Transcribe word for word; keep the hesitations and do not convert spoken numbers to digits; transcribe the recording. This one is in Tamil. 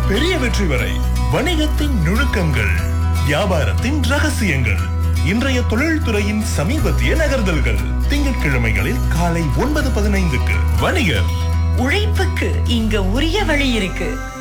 பெரிய வெற்றி வரை வணிகத்தின் நுணுக்கங்கள், வியாபாரத்தின் ரகசியங்கள், இன்றைய தொழில்துறையின் சமீபத்திய நகர்தல்கள். திங்கட்கிழமைகளில் காலை ஒன்பது பதினைந்துக்கு வணிகர். உழைப்புக்கு இங்க உரிய வழி இருக்கு.